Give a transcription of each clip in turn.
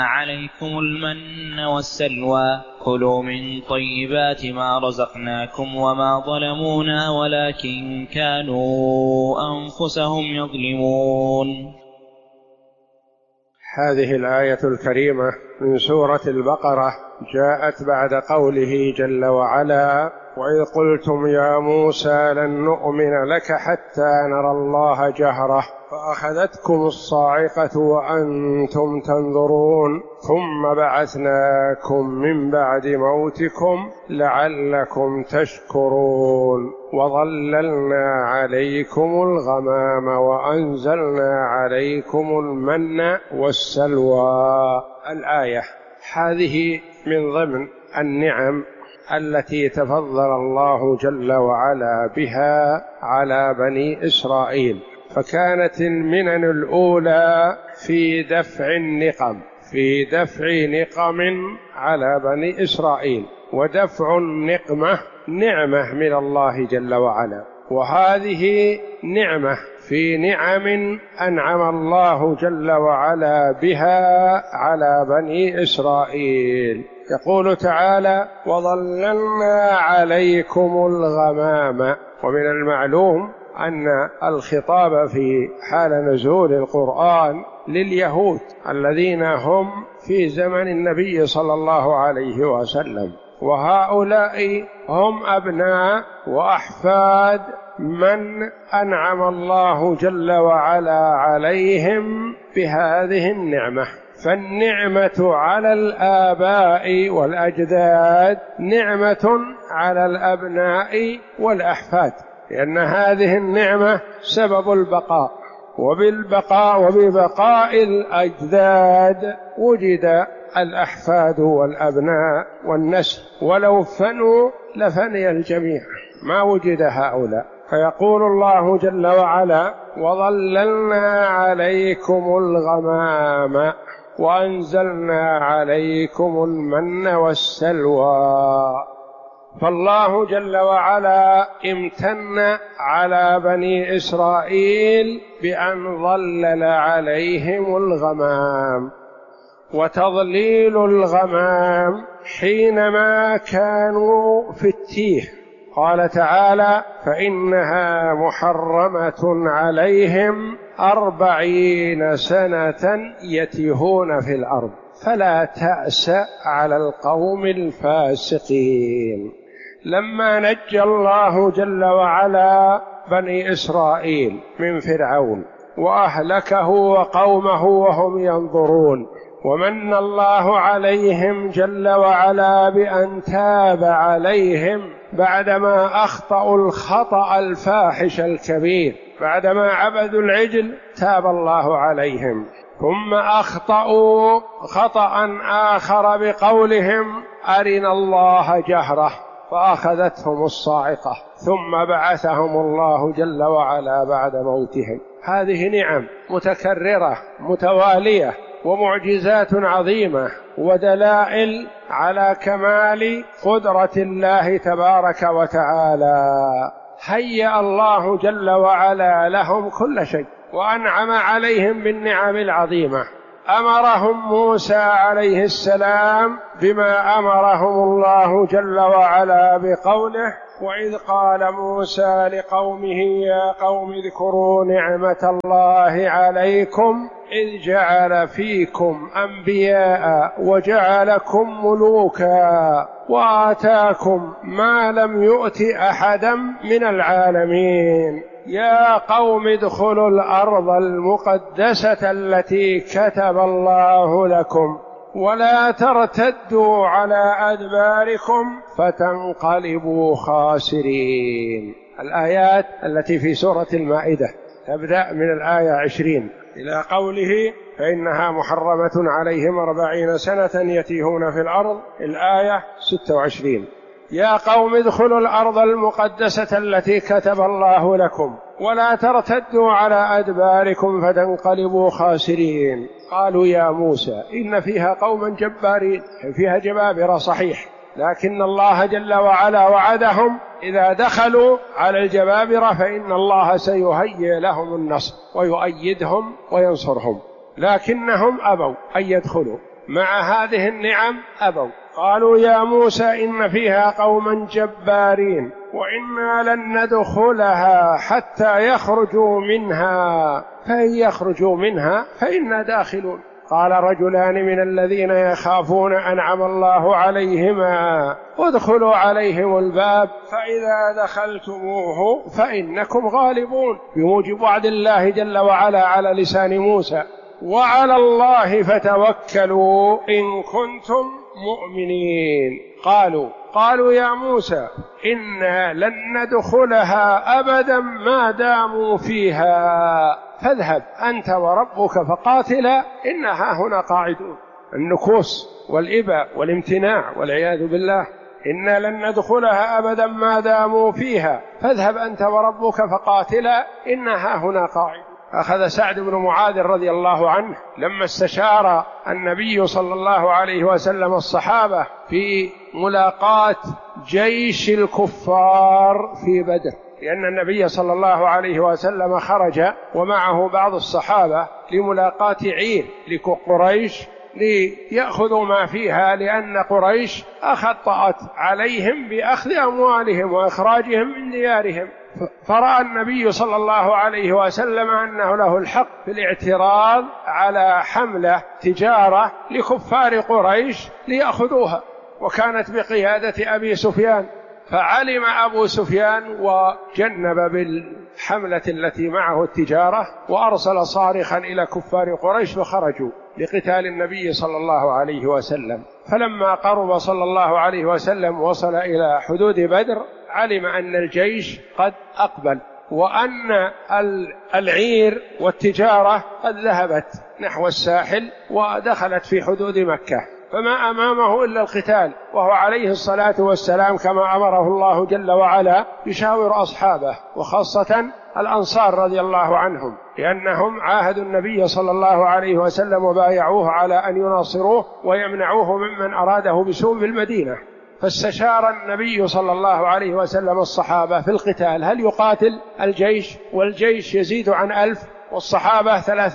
عليكم المن والسلوى كلوا من طيبات ما رزقناكم وما ظلمونا ولكن كانوا أنفسهم يظلمون. هذه الآية الكريمة من سورة البقرة جاءت بعد قوله جل وعلا: وإذ قلتم يا موسى لن نؤمن لك حتى نرى الله جهرة فأخذتكم الصاعقة وأنتم تنظرون ثم بعثناكم من بعد موتكم لعلكم تشكرون وظللنا عليكم الغمام وأنزلنا عليكم المن والسلوى. الآية هذه من ضمن النعم التي تفضل الله جل وعلا بها على بني إسرائيل، فكانت المنن الأولى في دفع النقم، في دفع نقم على بني إسرائيل، ودفع النقمة نعمة من الله جل وعلا، وهذه نعمة في نعم أنعم الله جل وعلا بها على بني إسرائيل. يقول تعالى: وظللنا عليكم الغمام. ومن المعلوم أن الخطاب في حال نزول القرآن لليهود الذين هم في زمن النبي صلى الله عليه وسلم، وهؤلاء هم أبناء وأحفاد من أنعم الله جل وعلا عليهم بهذه النعمة. فالنعمة على الآباء والأجداد نعمة على الأبناء والأحفاد، لأن هذه النعمة سبب البقاء، وببقاء الأجداد وجد الأحفاد والأبناء والنسل، ولو فنوا لفني الجميع، ما وجد هؤلاء. فيقول الله جل وعلا: وظللنا عليكم الغمام وأنزلنا عليكم المن والسلوى. فالله جل وعلا امتن على بني إسرائيل بأن ظلل عليهم الغمام. وتظليل الغمام حينما كانوا في التيه، قال تعالى: فإنها محرمة عليهم 40 سنة يتيهون في الأرض فلا تأس على القوم الفاسقين. لما نجى الله جل وعلا بني إسرائيل من فرعون وأهلكه وقومه وهم ينظرون، ومن الله عليهم جل وعلا بأن تاب عليهم بعدما أخطأوا الخطأ الفاحش الكبير، بعدما عبدوا العجل تاب الله عليهم، ثم أخطأوا خطأ آخر بقولهم أرنا الله جهرة فأخذتهم الصاعقة، ثم بعثهم الله جل وعلا بعد موتهم. هذه نعم متكررة متوالية ومعجزات عظيمة ودلائل على كمال قدرة الله تبارك وتعالى. هيأ الله جل وعلا لهم كل شيء وأنعم عليهم بالنعم العظيمة. أمرهم موسى عليه السلام بما أمرهم الله جل وعلا بقوله: وإذ قال موسى لقومه يا قوم اذكروا نعمة الله عليكم إذ جعل فيكم أنبياء وجعلكم ملوكا وآتاكم ما لم يؤت أحدا من العالمين يا قوم ادخلوا الأرض المقدسة التي كتب الله لكم ولا ترتدوا على أدباركم فتنقلبوا خاسرين. الآيات التي في سورة المائدة تبدأ من الآية 20 إلى قوله: فإنها محرمة عليهم 40 سنة يتيهون في الأرض، الآية 26. يا قوم ادخلوا الأرض المقدسة التي كتب الله لكم ولا ترتدوا على أدباركم فتنقلبوا خاسرين. قالوا يا موسى إن فيها قوما جبارين، فيها جبابرة صحيح، لكن الله جل وعلا وعدهم إذا دخلوا على الجبابرة فإن الله سيهيئ لهم النصر ويؤيدهم وينصرهم، لكنهم أبوا أن يدخلوا، مع هذه النعم أبوا. قالوا يا موسى إن فيها قوما جبارين وإنا لن ندخلها حتى يخرجوا منها فإن يخرجوا منها فإنا داخلون. قال رجلان من الذين يخافون أنعم الله عليهما ادخلوا عليهم الباب فإذا دخلتموه فإنكم غالبون، بموجب وعد الله جل وعلا على لسان موسى: وعلى الله فتوكلوا إن كنتم مؤمنين. قالوا يا موسى إنا لن ندخلها أبدا ما داموا فيها فاذهب أنت وربك فقاتلا إنها هنا قاعدون. النكوص والإباء والامتناع والعياذ بالله. إنا لن ندخلها أبدا ما داموا فيها فاذهب أنت وربك فقاتلا إنها هنا قاعدون. أخذ سعد بن معاذ رضي الله عنه لما استشار النبي صلى الله عليه وسلم الصحابة في ملاقاة جيش الكفار في بدر، لأن النبي صلى الله عليه وسلم خرج ومعه بعض الصحابة لملاقاة عير لقريش ليأخذوا ما فيها، لأن قريش أخطأت عليهم بأخذ أموالهم وإخراجهم من ديارهم. فرأى النبي صلى الله عليه وسلم أنه له الحق في الاعتراض على حملة تجارة لكفار قريش ليأخذوها، وكانت بقيادة أبي سفيان. فعلم أبو سفيان وجنب بالحملة التي معه التجارة وأرسل صارخا إلى كفار قريش فخرجوا لقتال النبي صلى الله عليه وسلم. فلما قرب صلى الله عليه وسلم وصل إلى حدود بدر علم أن الجيش قد أقبل وأن العير والتجارة قد ذهبت نحو الساحل ودخلت في حدود مكة، فما أمامه إلا القتال، وهو عليه الصلاة والسلام كما أمره الله جل وعلا يشاور أصحابه وخاصة الأنصار رضي الله عنهم، لأنهم عاهدوا النبي صلى الله عليه وسلم وبايعوه على أن يناصروه ويمنعوه ممن أراده بسوء بالمدينة. فاستشار النبي صلى الله عليه وسلم الصحابة في القتال: هل يقاتل الجيش؟ والجيش يزيد عن 1000 والصحابة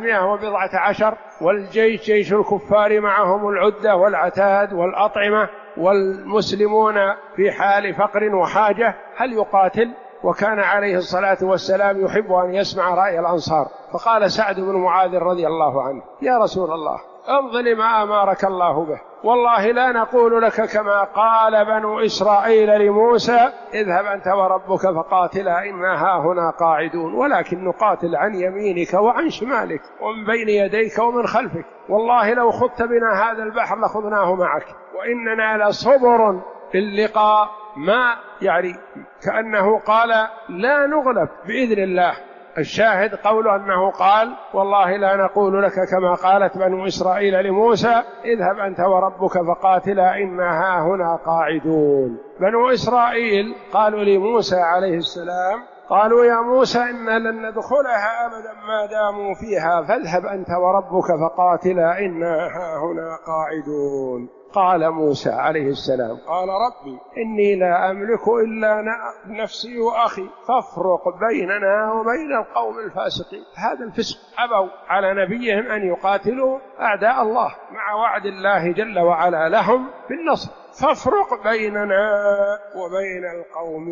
310 والجيش جيش الكفار معهم العدة والعتاد والأطعمة والمسلمون في حال فقر وحاجة، هل يقاتل؟ وكان عليه الصلاة والسلام يحب أن يسمع رأي الأنصار. فقال سعد بن معاذ رضي الله عنه: يا رسول الله امض لما أمرك الله به، والله لا نقول لك كما قال بنو إسرائيل لموسى: اذهب أنت وربك فقاتلا إنا هنا قاعدون، ولكن نقاتل عن يمينك وعن شمالك ومن بين يديك ومن خلفك، والله لو خضت بنا هذا البحر لخضناه معك، وإننا لصبر في اللقاء. ما يعني كأنه قال لا نغلب بإذن الله. الشاهد قوله أنه قال: والله لا نقول لك كما قالت بنو إسرائيل لموسى: اذهب أنت وربك فقاتلا إنا هنا قاعدون. بنو إسرائيل قالوا لموسى عليه السلام: قالوا يا موسى إنا لن ندخلها أبدا ما داموا فيها فاذهب أنت وربك فقاتلا إنا هنا قاعدون. قال موسى عليه السلام: قال ربي إني لا أملك إلا نفسي وأخي فافرق بيننا وبين القوم الفاسقين. هذا الفسق أبوا على نبيهم أن يقاتلوا أعداء الله مع وعد الله جل وعلا لهم بالنصر، فافرق بيننا وبين القوم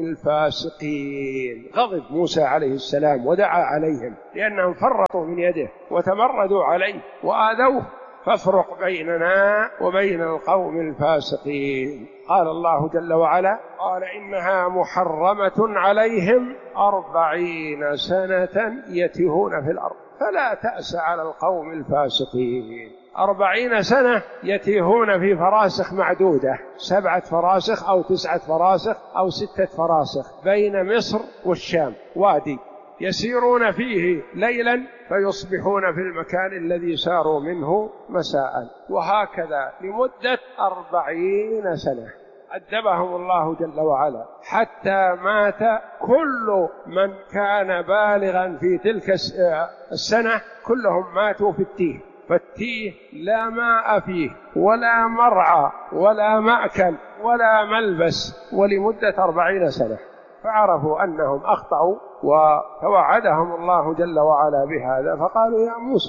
الفاسقين. غضب موسى عليه السلام ودعا عليهم لأنهم فرطوا من يده وتمردوا عليه وآذوه، فافرق بيننا وبين القوم الفاسقين. قال الله جل وعلا: قال إنها محرمة عليهم 40 سنة يتيهون في الأرض فلا تأس على القوم الفاسقين. 40 سنة يتيهون في فراسخ معدودة، 7 فراسخ أو 9 فراسخ أو 6 فراسخ بين مصر والشام، وادي يسيرون فيه ليلا فيصبحون في المكان الذي ساروا منه مساء، وهكذا لمدة 40 سنة أدبهم الله جل وعلا، حتى مات كل من كان بالغا في تلك السنة، كلهم ماتوا في التيه. فالتيه لا ماء فيه ولا مرعى ولا مأكل ولا ملبس، ولمدة 40 سنة. فعرفوا أنهم أخطأوا وتوعدهم الله جل وعلا بهذا، فقالوا يا موسى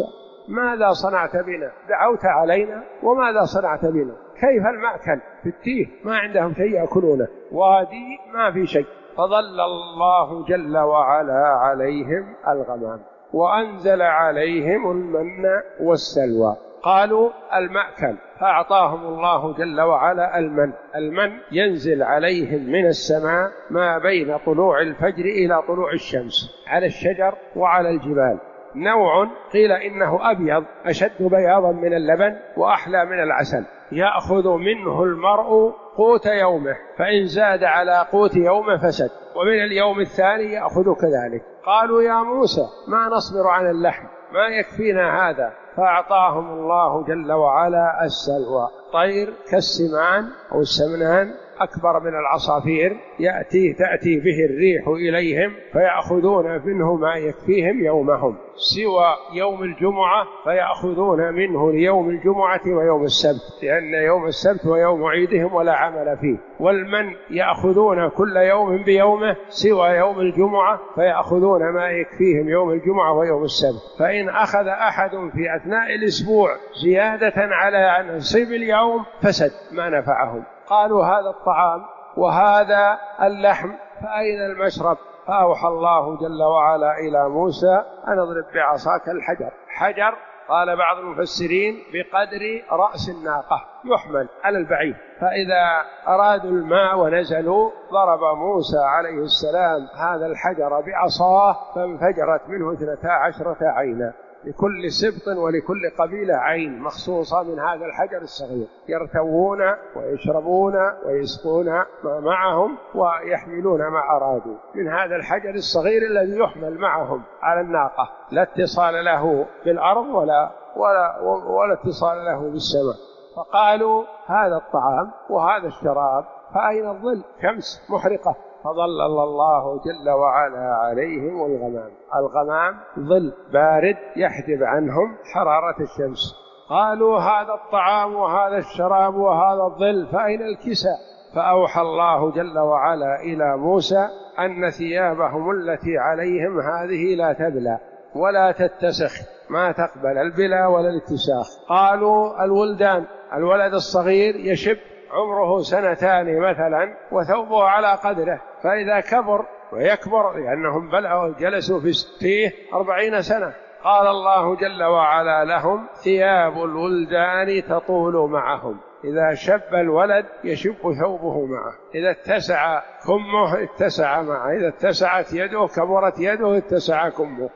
ماذا صنعت بنا؟ دعوت علينا وماذا صنعت بنا؟ كيف المأكل في التيه؟ ما عندهم شيء يأكلونه، وادي ما في شيء. فظل الله جل وعلا عليهم الغمام وأنزل عليهم المن والسلوى. قالوا المأكل، فأعطاهم الله جل وعلا المن ينزل عليهم من السماء ما بين طلوع الفجر إلى طلوع الشمس على الشجر وعلى الجبال. نوع قيل إنه أبيض أشد بياضا من اللبن وأحلى من العسل، يأخذ منه المرء قوت يومه، فإن زاد على قوت يومه فسد، ومن اليوم الثاني يأخذ كذلك. قالوا يا موسى ما نصبر على اللحم، ما يكفينا هذا. فأعطاهم الله جل وعلا السلوى، طير كالسمان أو السمنان أكبر من العصافير، تأتي به الريح إليهم فيأخذون منه ما يكفيهم يومهم، سوى يوم الجمعة فيأخذون منه ليوم الجمعة ويوم السبت، لأن يوم السبت ويوم عيدهم ولا عمل فيه. والمن يأخذون كل يوم بيومه سوى يوم الجمعة فيأخذون ما يكفيهم يوم الجمعة ويوم السبت. فإن أخذ أحد في أثناء الأسبوع زيادة على نصيب اليوم فسد، ما نفعهم. قالوا هذا الطعام وهذا اللحم فأين المشرب؟ فأوحى الله جل وعلا إلى موسى أن اضرب بعصاك الحجر. حجر قال بعض المفسرين بقدر رأس الناقة يحمل على البعير، فإذا أرادوا الماء ونزلوا ضرب موسى عليه السلام هذا الحجر بعصاه فانفجرت منه 12 عينا، لكل سبط ولكل قبيلة عين مخصوصة من هذا الحجر الصغير، يرتوون ويشربون ويسقون ما معهم ويحملون ما أرادوا من هذا الحجر الصغير الذي يحمل معهم على الناقة، لا اتصال له بالأرض ولا اتصال له بالسماء. فقالوا هذا الطعام وهذا الشراب فأين الظل؟ شمس محرقة. فظل الله جل وعلا عليهم الغمام ظل بارد يحجب عنهم حرارة الشمس. قالوا هذا الطعام وهذا الشراب وهذا الظل فأين الكساء؟ فأوحى الله جل وعلا إلى موسى أن ثيابهم التي عليهم هذه لا تبلى ولا تتسخ، ما تقبل البلا ولا الاتساخ. قالوا الولدان، الولد الصغير يشب عمره 2 مثلا وثوبه على قدره، فإذا كبر ويكبر لأنهم بلغوا جلسوا فيه 40 سنة. قال الله جل وعلا لهم ثياب الولدان تطول معهم، إذا شب الولد يشب ثوبه معه، إذا اتسع كمه اتسع معه، إذا اتسعت يده كبرت يده اتسع كمه،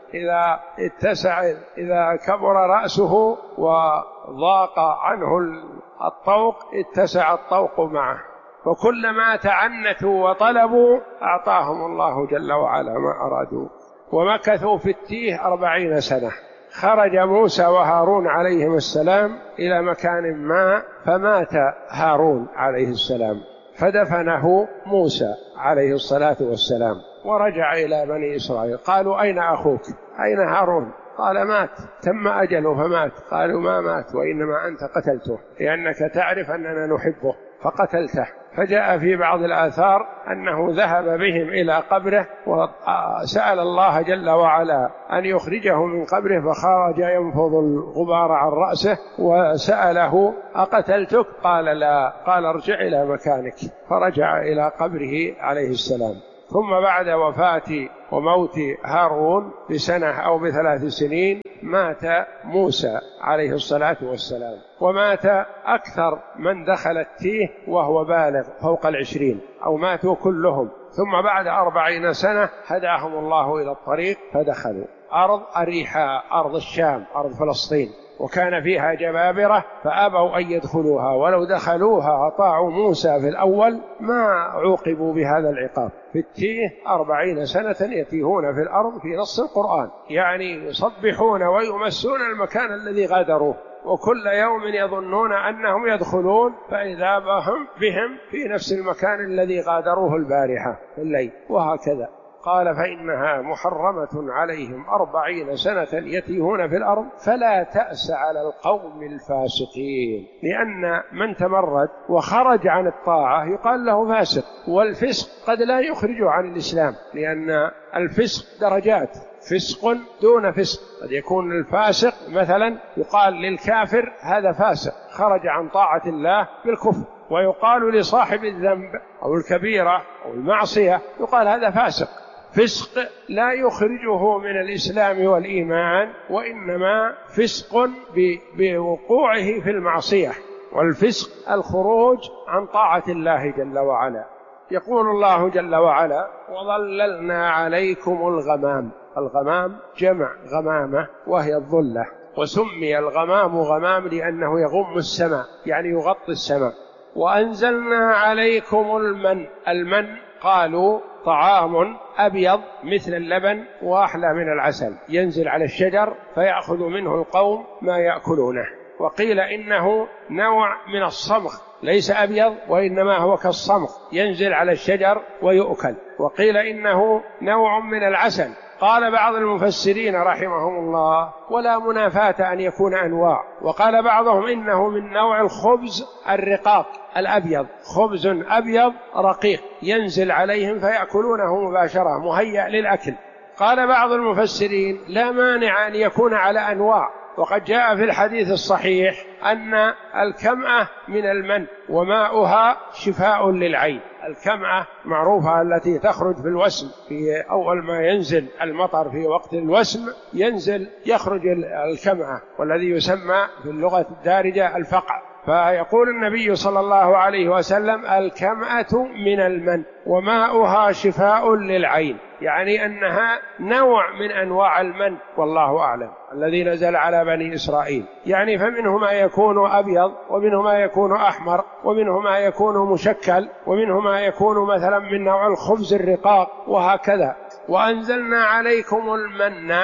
إذا كبر رأسه وضاق عنه الطوق اتسع الطوق معه. وكلما تعنتوا وطلبوا أعطاهم الله جل وعلا ما أرادوا. ومكثوا في التيه 40 سنة. خرج موسى وهارون عليهم السلام إلى مكان ما فمات هارون عليه السلام، فدفنه موسى عليه الصلاة والسلام ورجع إلى بني إسرائيل. قالوا أين أخوك؟ أين هارون؟ قال مات، تم أجله فمات. قالوا ما مات وإنما أنت قتلته لأنك تعرف أننا نحبه فقتلته. فجاء في بعض الآثار أنه ذهب بهم إلى قبره وسأل الله جل وعلا أن يخرجه من قبره، فخرج ينفض الغبار عن رأسه وسأله أقتلتك؟ قال لا. قال ارجع إلى مكانك، فرجع إلى قبره عليه السلام. ثم بعد وفاة وموت هارون ب1 أو ب3 سنين مات موسى عليه الصلاة والسلام، ومات أكثر من دخل التيه وهو بالغ فوق 20 أو ماتوا كلهم. ثم بعد 40 سنة هداهم الله إلى الطريق فدخلوا أرض أريحا، أرض الشام، أرض فلسطين، وكان فيها جبابرة فأبوا أن يدخلوها، ولو دخلوها أطاعوا موسى في الأول ما عوقبوا بهذا العقاب. في التيه 40 سنة يتيهون في الأرض في نص القرآن، يعني يصبحون ويمسون المكان الذي غادروه، وكل يوم يظنون أنهم يدخلون فإذا بهم في نفس المكان الذي غادروه البارحة في الليل. وهكذا قال فإنها محرمة عليهم 40 سنة يتيهون في الأرض فلا تأس على القوم الفاسقين. لأن من تمرد وخرج عن الطاعة يقال له فاسق، والفسق قد لا يخرجه عن الإسلام، لأن الفسق درجات، فسق دون فسق. قد يكون الفاسق مثلا يقال للكافر هذا فاسق خرج عن طاعة الله بالكفر، ويقال لصاحب الذنب أو الكبيرة أو المعصية يقال هذا فاسق. فسق لا يخرجه من الإسلام والإيمان، وإنما فسق بوقوعه في المعصية، والفسق الخروج عن طاعة الله جل وعلا. يقول الله جل وعلا وظللنا عليكم الغمام. الغمام جمع غمامة وهي الظلة، وسمي الغمام غمام لأنه يغم السماء يعني يغطي السماء. وأنزلنا عليكم المن. المن قالوا طعام أبيض مثل اللبن وأحلى من العسل، ينزل على الشجر فيأخذ منه القوم ما يأكلونه. وقيل إنه نوع من الصمغ، ليس أبيض وإنما هو كالصمغ ينزل على الشجر ويؤكل. وقيل إنه نوع من العسل. قال بعض المفسرين رحمهم الله ولا منافاة أن يكون أنواع. وقال بعضهم إنه من نوع الخبز الرقاق الأبيض، خبز أبيض رقيق ينزل عليهم فيأكلونه مباشرة مهيأ للأكل. قال بعض المفسرين لا مانع أن يكون على أنواع، وقد جاء في الحديث الصحيح أن الكمأة من المن وماؤها شفاء للعين. الكمأة معروفة التي تخرج في الوسم، في أول ما ينزل المطر في وقت الوسم يخرج الكمأة، والذي يسمى في اللغة الدارجة الفقع. فيقول النبي صلى الله عليه وسلم الكمأة من المن وماؤها شفاء للعين، يعني أنها نوع من أنواع المن والله أعلم الذي نزل على بني إسرائيل. يعني فمنه ما يكون أبيض، ومنه ما يكون أحمر، ومنه ما يكون مشكل، ومنه ما يكون مثلا من نوع الخبز الرقاق، وهكذا. وأنزلنا عليكم المن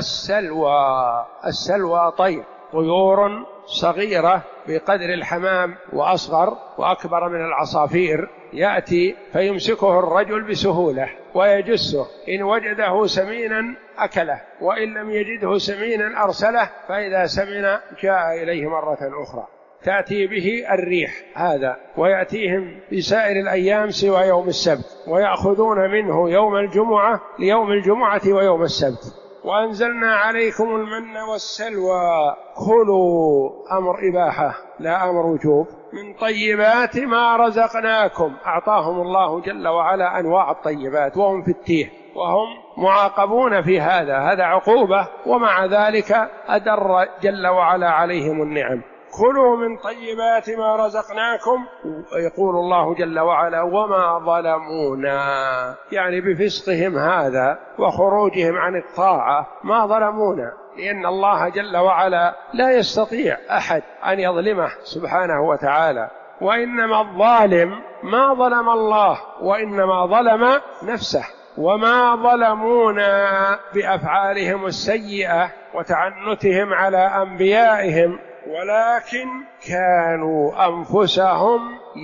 والسلوى. السلوى طيور صغيرة بقدر الحمام وأصغر وأكبر من العصافير، يأتي فيمسكه الرجل بسهولة ويجسه، إن وجده سمينا أكله، وإن لم يجده سمينا أرسله، فإذا سمن جاء إليه مرة أخرى. تأتي به الريح هذا، ويأتيهم في سائر الأيام سوى يوم السبت، ويأخذون منه يوم الجمعة ليوم الجمعة ويوم السبت. وأنزلنا عليكم المن والسلوى كلوا، أمر إباحة لا أمر وجوب، من طيبات ما رزقناكم. أعطاهم الله جل وعلا أنواع الطيبات وهم في التيه، وهم معاقبون في هذا عقوبة، ومع ذلك أدر جل وعلا عليهم النعم. كلوا من طيبات ما رزقناكم. يقول الله جل وعلا وما ظلمونا، يعني بفسقهم هذا وخروجهم عن الطاعة ما ظلمونا، لأن الله جل وعلا لا يستطيع أحد أن يظلمه سبحانه وتعالى. وإنما الظالم ما ظلم الله، وإنما ظلم نفسه. وما ظلمونا بأفعالهم السيئة وتعنتهم على أنبيائهم، ولكن كانوا أنفسهم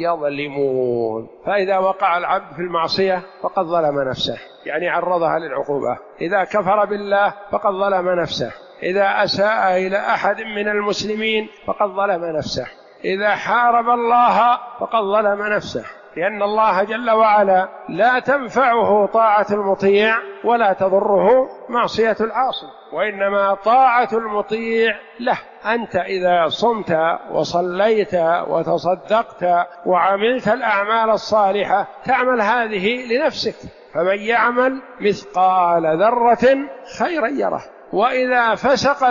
يظلمون. فإذا وقع العبد في المعصية فقد ظلم نفسه، يعني عرضها للعقوبة. إذا كفر بالله فقد ظلم نفسه. إذا أساء إلى أحد من المسلمين فقد ظلم نفسه. إذا حارب الله فقد ظلم نفسه، لأن الله جل وعلا لا تنفعه طاعة المطيع ولا تضره معصية العاصي، وإنما طاعة المطيع له. أنت إذا صمت وصليت وتصدقت وعملت الأعمال الصالحة تعمل هذه لنفسك، فمن يعمل مثقال ذرة خيرا يره، وإذا فسق